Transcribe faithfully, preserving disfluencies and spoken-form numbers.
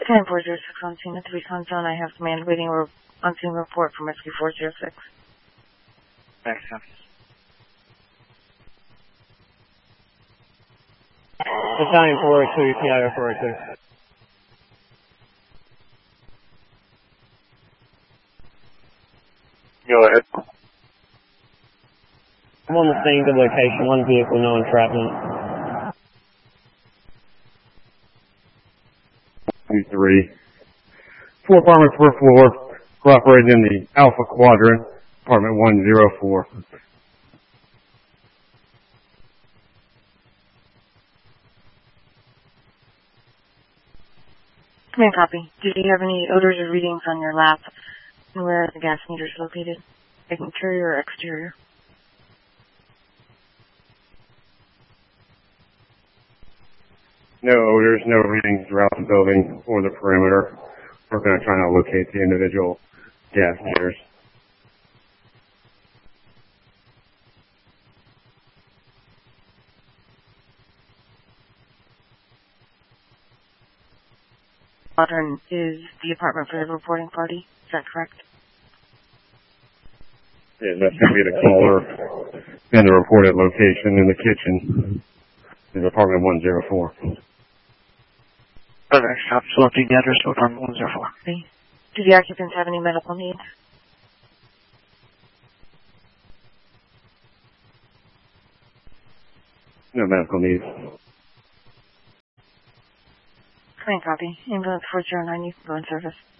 ten four zero six on scene at the recon zone. I have demand waiting re- on scene report from rescue four zero six. Back to office. Battalion four oh two, P I O four oh two. Go ahead. I'm on the scene, good location, one vehicle, no entrapment. Two, three. Four apartments per floor, cooperating in the Alpha Quadrant, apartment one zero four. Command copy. Did you have any odors or readings on your lap? And where are the gas meters located? Interior or exterior? No odors, no readings throughout the building or the perimeter. We're going to try to locate the individual gas meters. Quadrant is the apartment for the reporting party. Is that correct? Yeah, that's going to be the caller and the reported location in the kitchen is apartment one zero four. Other stop, selecting the address to apartment one zero four. Okay. Do the occupants have any medical needs? No medical needs. Command copy. Ambulance four zero nine, you can go in service.